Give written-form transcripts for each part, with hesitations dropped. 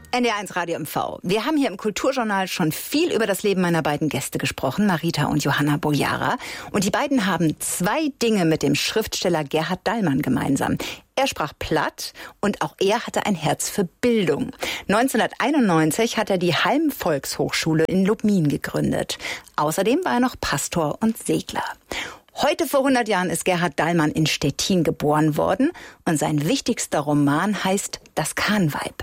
NDR1 Radio MV. Wir haben hier im Kulturjournal schon viel über das Leben meiner beiden Gäste gesprochen, Marita und Johanna Boyara. Und die beiden haben 2 Dinge mit dem Schriftsteller Gerhard Dallmann gemeinsam. Er sprach platt und auch er hatte ein Herz für Bildung. 1991 hat er die Halm-Volkshochschule in Lubmin gegründet. Außerdem war er noch Pastor und Segler. Heute vor 100 Jahren ist Gerhard Dallmann in Stettin geboren worden und sein wichtigster Roman heißt Das Kahnweib.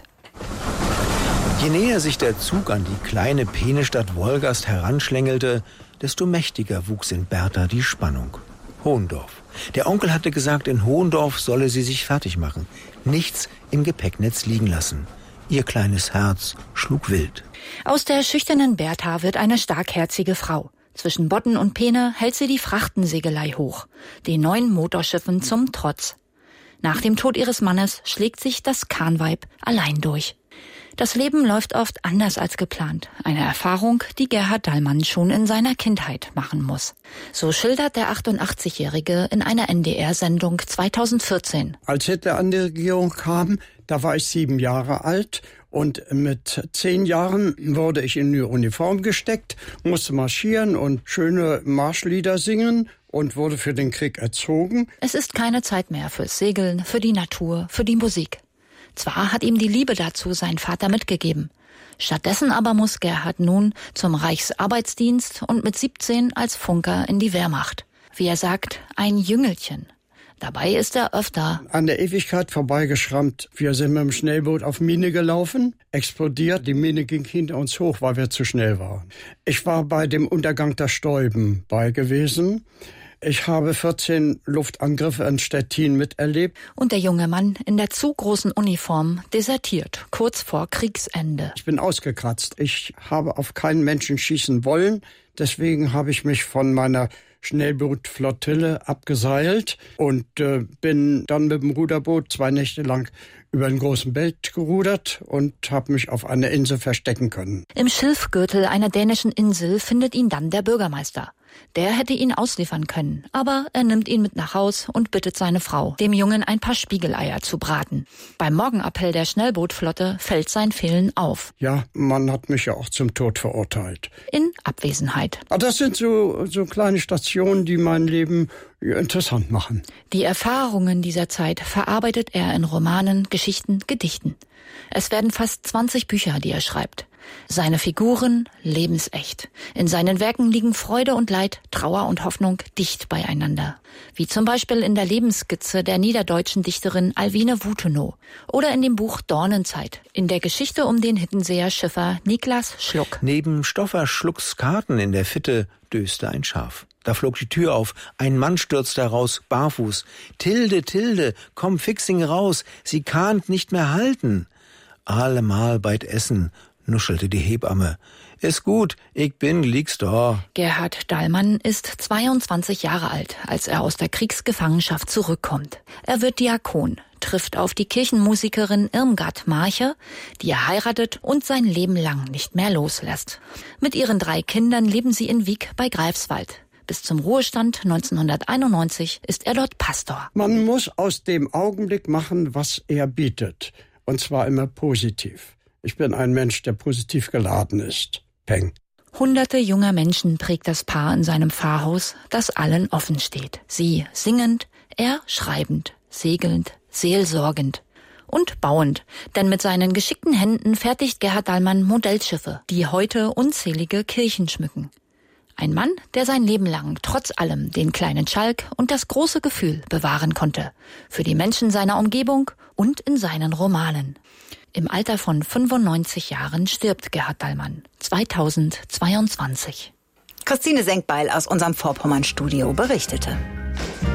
Je näher sich der Zug an die kleine Penestadt Wolgast heranschlängelte, desto mächtiger wuchs in Bertha die Spannung. Hohendorf. Der Onkel hatte gesagt, in Hohendorf solle sie sich fertig machen. Nichts im Gepäcknetz liegen lassen. Ihr kleines Herz schlug wild. Aus der schüchternen Bertha wird eine starkherzige Frau. Zwischen Bodden und Peene hält sie die Frachtensegelei hoch, den 9 Motorschiffen zum Trotz. Nach dem Tod ihres Mannes schlägt sich das Kahnweib allein durch. Das Leben läuft oft anders als geplant. Eine Erfahrung, die Gerhard Dallmann schon in seiner Kindheit machen muss. So schildert der 88-Jährige in einer NDR-Sendung 2014. Als Hitler an die Regierung kam, da war ich 7 Jahre alt. Und mit 10 Jahren wurde ich in die Uniform gesteckt, musste marschieren und schöne Marschlieder singen und wurde für den Krieg erzogen. Es ist keine Zeit mehr fürs Segeln, für die Natur, für die Musik. Zwar hat ihm die Liebe dazu sein Vater mitgegeben. Stattdessen aber muss Gerhard nun zum Reichsarbeitsdienst und mit 17 als Funker in die Wehrmacht. Wie er sagt, ein Jüngelchen. Dabei ist er öfter an der Ewigkeit vorbeigeschrammt. Wir sind mit dem Schnellboot auf Mine gelaufen, explodiert. Die Mine ging hinter uns hoch, weil wir zu schnell waren. Ich war bei dem Untergang der Stäuben bei gewesen. Ich habe 14 Luftangriffe in Stettin miterlebt. Und der junge Mann in der zu großen Uniform desertiert, kurz vor Kriegsende. Ich bin ausgekratzt. Ich habe auf keinen Menschen schießen wollen. Deswegen habe ich mich von meiner Schnellbootflottille abgeseilt und bin dann mit dem Ruderboot 2 Nächte lang über den großen Belt gerudert und habe mich auf einer Insel verstecken können. Im Schilfgürtel einer dänischen Insel findet ihn dann der Bürgermeister. Der hätte ihn ausliefern können, aber er nimmt ihn mit nach Haus und bittet seine Frau, dem Jungen ein paar Spiegeleier zu braten. Beim Morgenappell der Schnellbootflotte fällt sein Fehlen auf. Ja, man hat mich ja auch zum Tod verurteilt. In Abwesenheit. Das sind so kleine Stationen, die mein Leben interessant machen. Die Erfahrungen dieser Zeit verarbeitet er in Romanen, Geschichten, Gedichten. Es werden fast 20 Bücher, die er schreibt. Seine Figuren lebensecht. In seinen Werken liegen Freude und Leid, Trauer und Hoffnung dicht beieinander. Wie zum Beispiel in der Lebensskizze der niederdeutschen Dichterin Alwine Wutenow oder in dem Buch Dornenzeit, in der Geschichte um den Hittenseer Schiffer Niklas Schluck. Neben Stoffer Schlucks Karten in der Fitte döste ein Schaf. Da flog die Tür auf, ein Mann stürzte heraus, barfuß. »Tilde, Tilde, komm fixing raus, sie kan't nicht mehr halten.« »Allemal beit essen«, nuschelte die Hebamme. »Ist gut, ich bin, liegst da.« Gerhard Dallmann ist 22 Jahre alt, als er aus der Kriegsgefangenschaft zurückkommt. Er wird Diakon, trifft auf die Kirchenmusikerin Irmgard Marche, die er heiratet und sein Leben lang nicht mehr loslässt. Mit ihren 3 Kindern leben sie in Wiek bei Greifswald. Bis zum Ruhestand 1991 ist er dort Pastor. Man muss aus dem Augenblick machen, was er bietet. Und zwar immer positiv. Ich bin ein Mensch, der positiv geladen ist. Peng. Hunderte junger Menschen prägt das Paar in seinem Pfarrhaus, das allen offen steht. Sie singend, er schreibend, segelnd, seelsorgend und bauend. Denn mit seinen geschickten Händen fertigt Gerhard Dallmann Modellschiffe, die heute unzählige Kirchen schmücken. Ein Mann, der sein Leben lang trotz allem den kleinen Schalk und das große Gefühl bewahren konnte. Für die Menschen seiner Umgebung und in seinen Romanen. Im Alter von 95 Jahren stirbt Gerhard Dallmann 2022. Christine Senkbeil aus unserem Vorpommern-Studio berichtete.